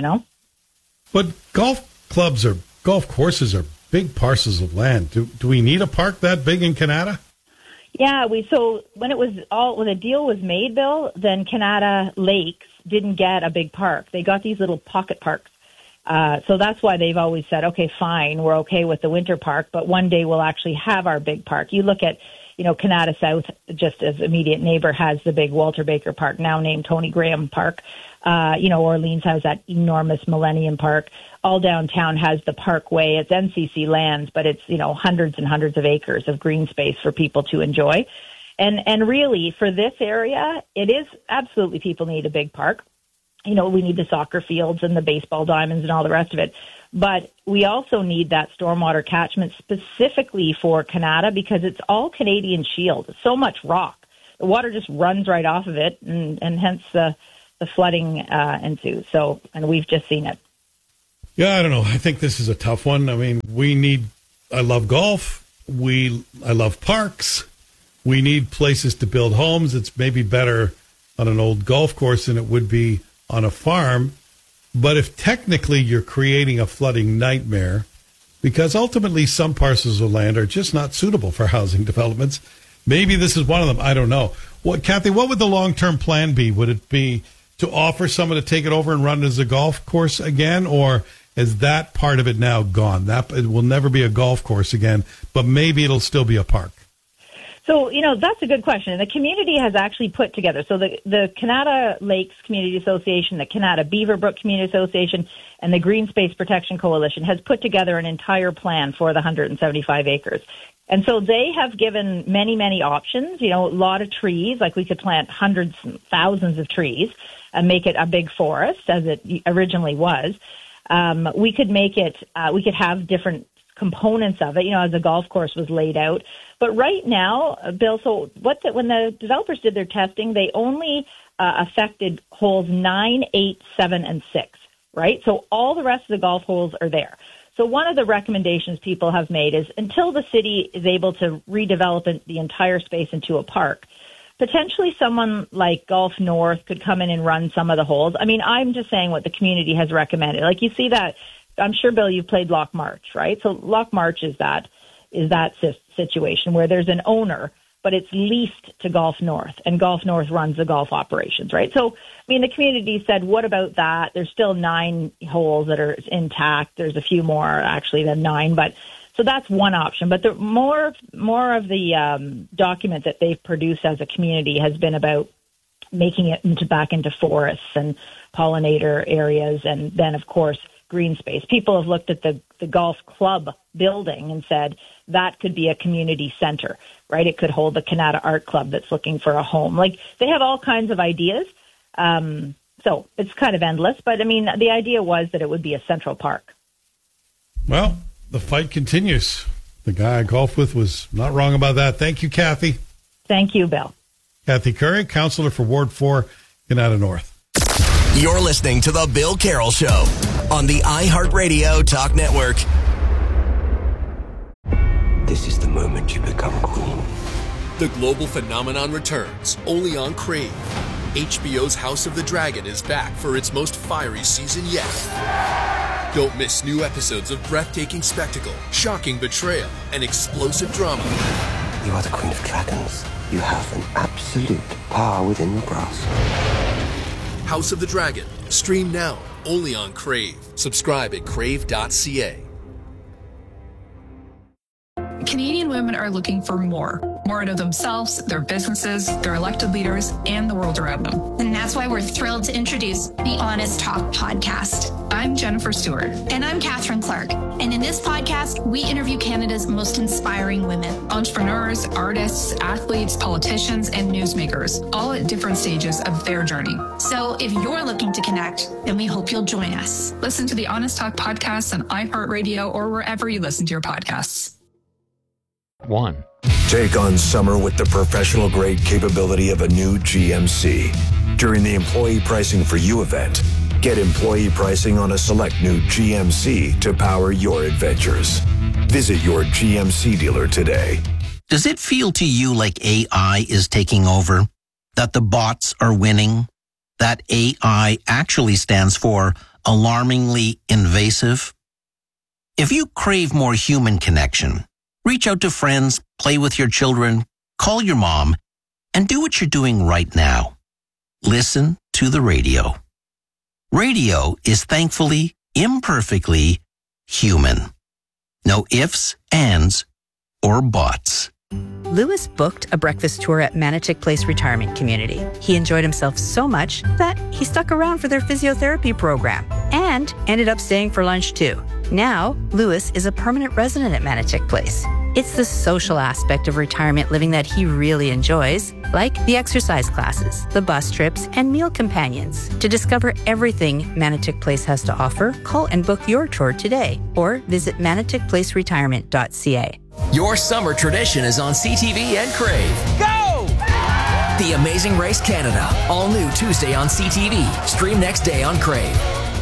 But golf courses are big parcels of land. Do we need a park that big in Canada? Yeah, so when the deal was made, Bill, then Canada Lakes didn't get a big park. They got these little pocket parks. So that's why they've always said, okay, fine, we're okay with the winter park, but one day we'll actually have our big park. You look at, Canada South, just as immediate neighbor, has the big Walter Baker Park, now named Tony Graham Park. Orleans has that enormous Millennium Park. All downtown has the Parkway. It's NCC lands, but it's, hundreds and hundreds of acres of green space for people to enjoy. And really, for this area, it is absolutely people need a big park. We need the soccer fields and the baseball diamonds and all the rest of it. But we also need that stormwater catchment specifically for Canada because it's all Canadian Shield. It's so much rock. The water just runs right off of it, and hence the flooding ensues. So, and we've just seen it. Yeah, I don't know. I think this is a tough one. I mean, I love golf. I love parks. We need places to build homes. It's maybe better on an old golf course than it would be on a farm. But if technically you're creating a flooding nightmare, because ultimately some parcels of land are just not suitable for housing developments, maybe this is one of them. I don't know. Kathy, what would the long-term plan be? Would it be to offer someone to take it over and run it as a golf course again, or is that part of it now gone? It will never be a golf course again, but maybe it'll still be a park. So, that's a good question. And the community has actually put together, so the Canada Lakes Community Association, the Canada Beaverbrook Community Association, and the Green Space Protection Coalition has put together an entire plan for the 175 acres. And so they have given many, many options, a lot of trees, like we could plant hundreds and thousands of trees and make it a big forest as it originally was. We could make it, we could have different components of it, as the golf course was laid out. But right now, Bill, so when the developers did their testing, they only affected holes 9, 8, 7, and 6, right? So all the rest of the golf holes are there. So one of the recommendations people have made is until the city is able to redevelop the entire space into a park, potentially someone like Golf North could come in and run some of the holes. I mean, I'm just saying what the community has recommended. Like you see that, I'm sure, Bill, you've played Loch March, right? So Loch March is that situation where there's an owner, but it's leased to Golf North, and Golf North runs the golf operations, right? So, the community said, what about that? There's still 9 holes that are intact. There's a few more, actually, than 9, but so that's one option. But the more of the document that they've produced as a community has been about making it back into forests and pollinator areas, and then, of course, green space. People have looked at the golf club building and said that could be a community center, right? It could hold the Canada Art Club that's looking for a home. Like, they have all kinds of ideas. So it's kind of endless. But, the idea was that it would be a central park. Well, the fight continues. The guy I golfed with was not wrong about that. Thank you, Kathy. Thank you, Bill. Kathy Curry, councillor for Ward 4, Canada North. You're listening to The Bill Carroll Show on the iHeartRadio Talk Network. This is the moment you become queen. The global phenomenon returns, only on Crave. HBO's House of the Dragon is back for its most fiery season yet. Don't miss new episodes of breathtaking spectacle, shocking betrayal, and explosive drama. You are the Queen of Dragons. You have an absolute power within your grasp. House of the Dragon. Stream now, only on Crave. Subscribe at crave.ca. Canadian women are looking for more out of themselves, their businesses, their elected leaders, and the world around them. And that's why we're thrilled to introduce the Honest Talk podcast. I'm Jennifer Stewart. And I'm Catherine Clark. And in this podcast, we interview Canada's most inspiring women. Entrepreneurs, artists, athletes, politicians, and newsmakers, all at different stages of their journey. So if you're looking to connect, then we hope you'll join us. Listen to the Honest Talk podcast on iHeartRadio or wherever you listen to your podcasts. 1. Take on summer with the professional-grade capability of a new GMC. During the Employee Pricing for You event, get employee pricing on a select new GMC to power your adventures. Visit your GMC dealer today. Does it feel to you like AI is taking over? That the bots are winning? That AI actually stands for alarmingly invasive? If you crave more human connection, reach out to friends, play with your children, call your mom, and do what you're doing right now. Listen to the radio. Radio is thankfully, imperfectly human. No ifs, ands, or buts. Lewis booked a breakfast tour at Manitic Place Retirement Community. He enjoyed himself so much that he stuck around for their physiotherapy program and ended up staying for lunch too. Now, Lewis is a permanent resident at Manitic Place. It's the social aspect of retirement living that he really enjoys, like the exercise classes, the bus trips, and meal companions. To discover everything Manitic Place has to offer, call and book your tour today or visit maniticplaceretirement.ca. Your summer tradition is on CTV and Crave. Go! The Amazing Race Canada, all new Tuesday on CTV. Stream next day on Crave.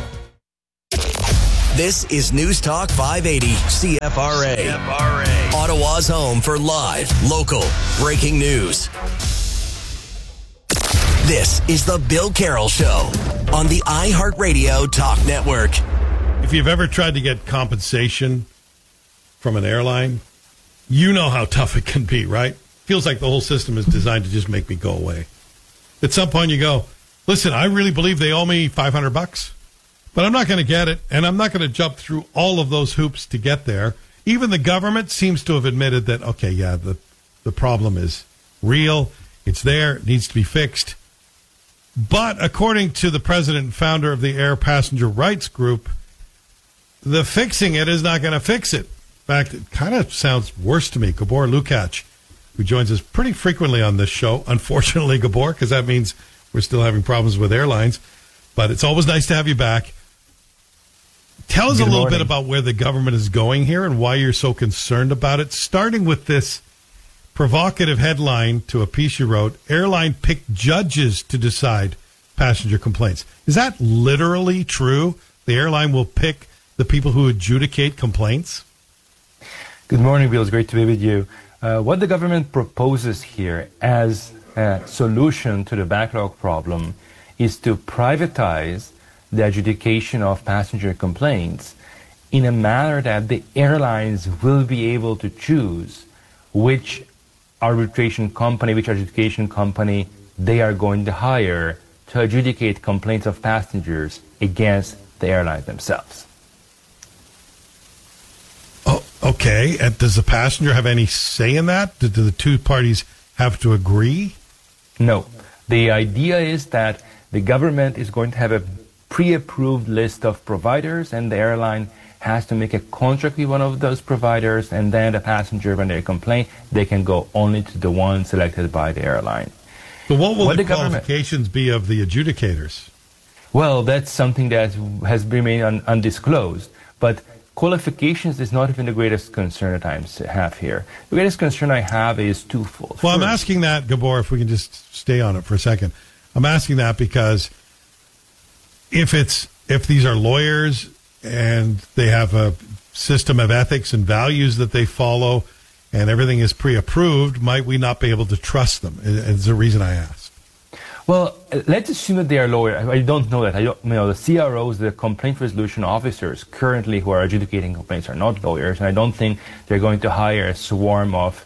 This is News Talk 580 CFRA. Ottawa's home for live, local, breaking news. This is the Bill Carroll Show on the iHeartRadio Talk Network. If you've ever tried to get compensation from an airline, you know how tough it can be, right? Feels like the whole system is designed to just make me go away. At some point you go, listen, I really believe they owe me $500, but I'm not going to get it, and I'm not going to jump through all of those hoops to get there. Even the government seems to have admitted that, okay, yeah, the problem is real. It's there. It needs to be fixed. But according to the president and founder of the Air Passenger Rights Group, the fixing it is not going to fix it. In fact, it kind of sounds worse to me. Gabor Lukacs, who joins us pretty frequently on this show. Unfortunately, Gabor, because that means we're still having problems with airlines. But it's always nice to have you back. Tell us a little bit about where the government is going here and why you're so concerned about it, starting with this provocative headline to a piece you wrote, Airline Picked Judges to Decide Passenger Complaints. Is that literally true? The airline will pick the people who adjudicate complaints? Good morning, Bill. It's great to be with you. What the government proposes here as a solution to the backlog problem is to privatize the adjudication of passenger complaints in a manner that the airlines will be able to choose which adjudication company they are going to hire to adjudicate complaints of passengers against the airlines themselves. Oh, okay. And does the passenger have any say in that? Do the two parties have to agree? No. The idea is that the government is going to have a pre-approved list of providers, and the airline has to make a contract with one of those providers, and then the passenger, when they complain, they can go only to the one selected by the airline. But what will the qualifications be of the adjudicators? Well, that's something that has remained undisclosed. But qualifications is not even the greatest concern that I have here. The greatest concern I have is twofold. Well, I'm asking that, Gabor, if we can just stay on it for a second. I'm asking that because if these are lawyers and they have a system of ethics and values that they follow and everything is pre-approved, might we not be able to trust them? Is the reason I asked. Well, let's assume that they are lawyers. I don't know that. I don't know the CROs, the complaint resolution officers currently who are adjudicating complaints are not lawyers, and I don't think they're going to hire a swarm of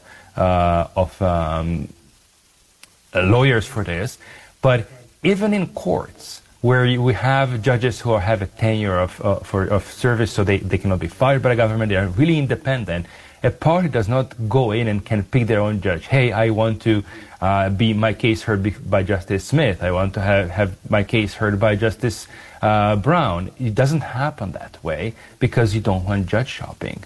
lawyers for this. But even in courts, where we have judges who have a tenure of service, so they cannot be fired by the government, they are really independent. A party does not go in and can pick their own judge. Hey, I want to be my case heard by Justice Smith. I want to have my case heard by Justice Brown. It doesn't happen that way because you don't want judge shopping.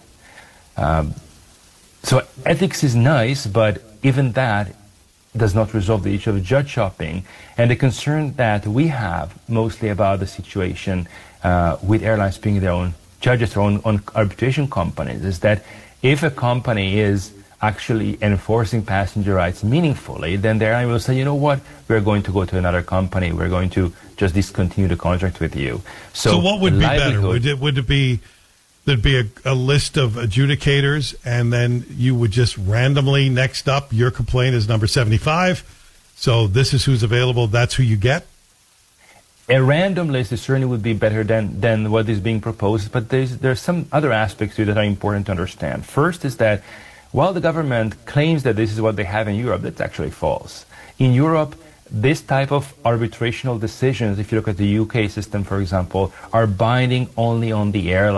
So ethics is nice, but even that does not resolve the issue of judge shopping. And the concern that we have mostly about the situation with airlines being their own judges, their own arbitration companies, is that if a company is actually enforcing passenger rights meaningfully, then the airline will say, you know what, we're going to go to another company. We're going to just discontinue the contract with you. So what would be better? Would it be there'd be a list of adjudicators, and then you would just randomly, next up, your complaint is number 75, so this is who's available, that's who you get? A random list certainly would be better than what is being proposed, but there's some other aspects to it that are important to understand. First is that while the government claims that this is what they have in Europe, that's actually false. In Europe, this type of arbitrational decisions, if you look at the UK system, for example, are binding only on the airline.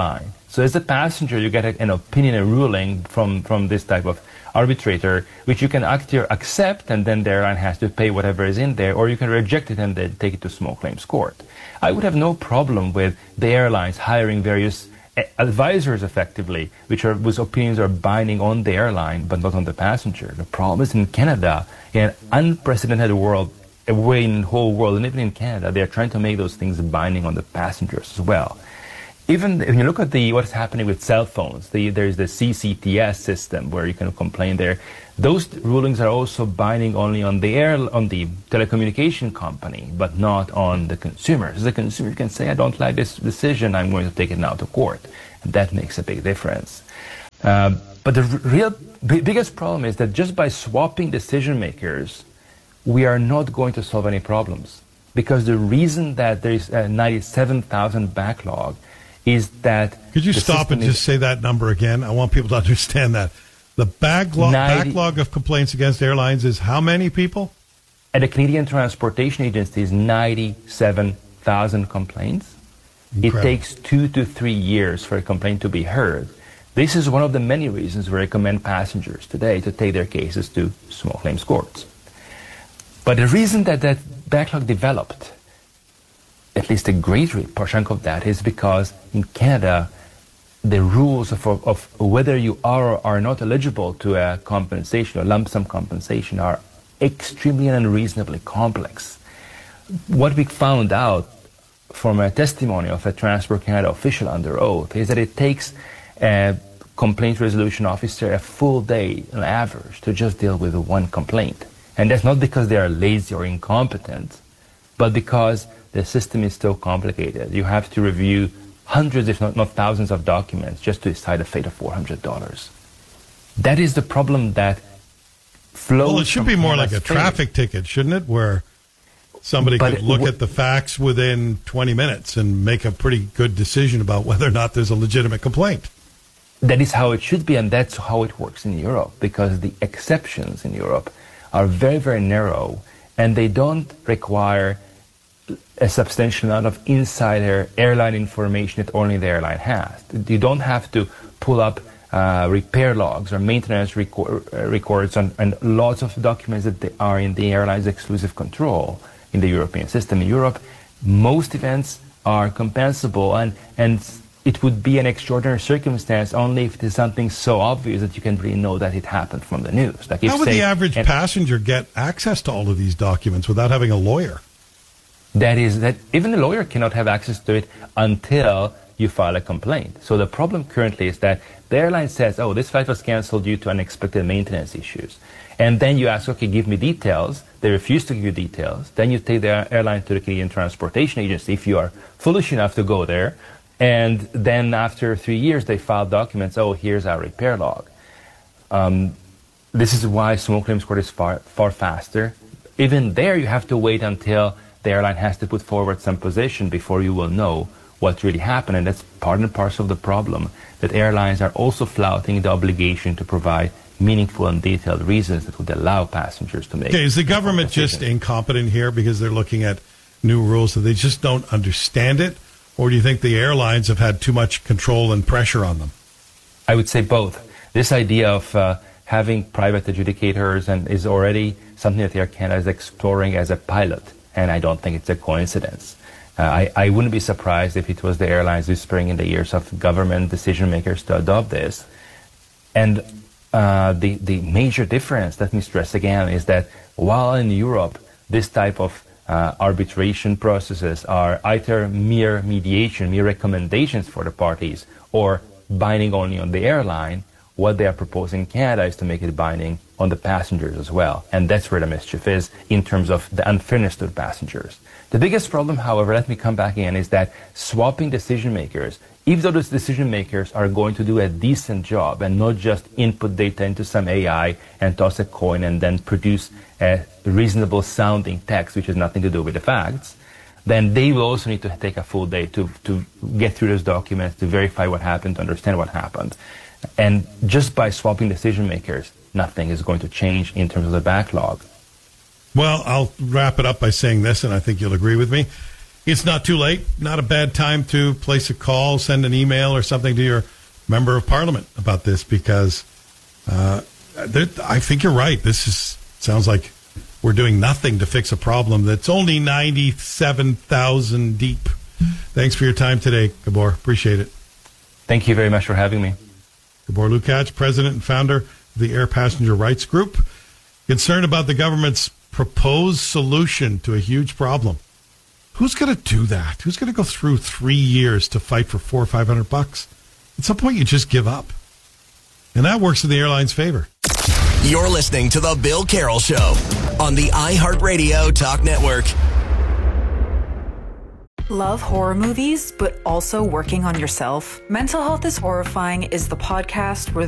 So as a passenger, you get an opinion, a ruling from this type of arbitrator, which you can either accept, and then the airline has to pay whatever is in there, or you can reject it and then take it to small claims court. I would have no problem with the airlines hiring various advisors effectively, whose opinions are binding on the airline but not on the passenger. The problem is in Canada, in an unprecedented whole world, and even in Canada, they are trying to make those things binding on the passengers as well. Even if you look at what's happening with cell phones, there's the CCTS system where you can complain there. Those rulings are also binding only on the telecommunication company, but not on the consumers. The consumer can say, I don't like this decision, I'm going to take it now to court. And that makes a big difference. But the real biggest problem is that just by swapping decision makers, we are not going to solve any problems. Because the reason that there is a 97,000 backlog is that... Could you stop and just say that number again? I want people to understand that. The backlog of complaints against airlines is how many people? At the Canadian Transportation Agency is 97,000 complaints. Incredible. It takes 2 to 3 years for a complaint to be heard. This is one of the many reasons we recommend passengers today to take their cases to small claims courts. But the reason that backlog developed, at least a great chunk of that, is because in Canada, the rules of whether you are or are not eligible to a compensation or lump sum compensation are extremely and unreasonably complex. What we found out from a testimony of a Transport Canada official under oath is that it takes a complaint resolution officer a full day on average to just deal with one complaint. And that's not because they are lazy or incompetent, but because the system is so complicated. You have to review hundreds, if not thousands of documents just to decide the fate of $400. That is the problem that flows. Well, it should be more like a traffic ticket, shouldn't it? Where somebody could look at the facts within 20 minutes and make a pretty good decision about whether or not there's a legitimate complaint. That is how it should be, and that's how it works in Europe, because the exceptions in Europe are very, very narrow, and they don't require a substantial amount of insider airline information that only the airline has. You don't have to pull up repair logs or maintenance records and lots of documents that are in the airline's exclusive control in the European system. In Europe, most events are compensable, and it would be an extraordinary circumstance only if it is something so obvious that you can really know that it happened from the news. Like if, how would the average passenger get access to all of these documents without having a lawyer? That even the lawyer cannot have access to it until you file a complaint. So the problem currently is that the airline says, oh, this flight was canceled due to unexpected maintenance issues. And then you ask, okay, give me details. They refuse to give you details. Then you take the airline to the Canadian Transportation Agency if you are foolish enough to go there. And then after 3 years, they file documents, oh, here's our repair log. This is why small claims court is far faster. Even there, you have to wait until the airline has to put forward some position before you will know what really happened. And that's part and parcel of the problem, that airlines are also flouting the obligation to provide meaningful and detailed reasons that would allow passengers to make. Okay, is the government just incompetent here because they're looking at new rules so they just don't understand it? Or do you think the airlines have had too much control and pressure on them? I would say both. This idea of having private adjudicators and is already something that Air Canada is exploring as a pilot, and I don't think it's a coincidence. I wouldn't be surprised if it was the airlines whispering in the ears of government decision makers to adopt this. And the major difference, let me stress again, is that while in Europe this type of arbitration processes are either mere mediation, mere recommendations for the parties, or binding only on the airline, what they are proposing in Canada is to make it binding on the passengers as well. And that's where the mischief is in terms of the unfairness to the passengers. The biggest problem, however, let me come back in, is that swapping decision makers, even though those decision makers are going to do a decent job and not just input data into some AI and toss a coin and then produce a reasonable sounding text which has nothing to do with the facts, then they will also need to take a full day to get through those documents, to verify what happened, to understand what happened. And just by swapping decision makers, nothing is going to change in terms of the backlog. Well, I'll wrap it up by saying this, and I think you'll agree with me. It's not too late. Not a bad time to place a call, send an email or something to your member of parliament about this, because I think you're right. Sounds like we're doing nothing to fix a problem that's only 97,000 deep. Thanks for your time today, Gabor. Appreciate it. Thank you very much for having me. Gabor Lukacs, president and founder of the Air Passenger Rights Group. Concerned about the government's proposed solution to a huge problem. Who's going to do that? Who's going to go through 3 years to fight for $400 or $500? At some point, you just give up. And that works in the airline's favor. You're listening to The Bill Carroll Show on the iHeartRadio Talk Network. Love horror movies, but also working on yourself? Mental Health is Horrifying is the podcast where